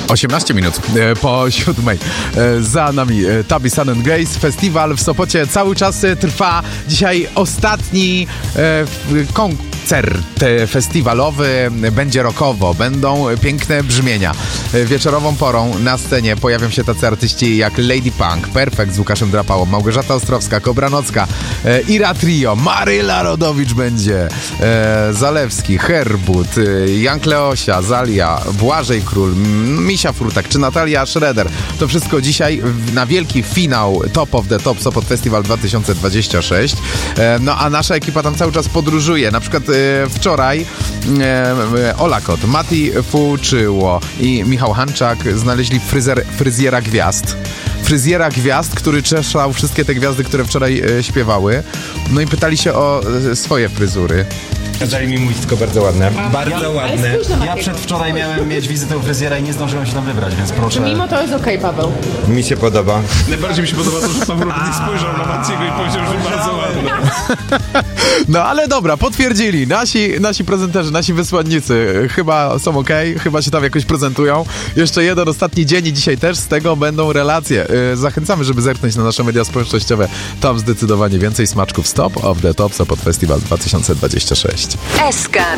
18 minut po 7. Za nami Tabby Sun and Grace. Festiwal w Sopocie cały czas trwa. Dzisiaj ostatni koncert festiwalowy. Będzie rockowo, będą piękne brzmienia. Wieczorową porą na scenie pojawią się tacy artyści jak Lady Punk, Perfect z Łukaszem Drapałą, Małgorzata Ostrowska, Kobranocka, Ira Trio, Maryla Rodowicz będzie, Zalewski, Herbut, Jan Kleosia, Zalia, Błażej Król, Misia Furtak czy Natalia Schroeder. To wszystko dzisiaj na wielki finał Top of the Top Sopot Festival 2026. No a nasza ekipa tam cały czas podróżuje. Na przykład wczoraj Ola Kot, Mati Fuczyło i Michał Hanczak znaleźli fryzjera gwiazd. Fryzjera gwiazd, który czeszał wszystkie te gwiazdy, które wczoraj śpiewały. No i pytali się o swoje fryzury. Dali mi mówić tylko bardzo ładne. Bardzo ładne. Ja przedwczoraj miałem mieć wizytę u fryzjera i nie zdążyłem się tam wybrać, więc proszę. Mimo to jest okej, Paweł. Mi się podoba. Najbardziej mi się podoba to, że Paweł nie spojrzał na Maciego i powiedział, że bardzo ładne. No ale dobra, potwierdzili. Nasi prezenterzy, nasi wysłannicy chyba są okej, chyba się tam jakoś prezentują. Jeszcze jeden ostatni dzień i dzisiaj też z tego będą relacje. Zachęcamy, żeby zerknąć na nasze media społecznościowe. Tam zdecydowanie więcej smaczków. Stop of the Top Sopot Festival 2026. SK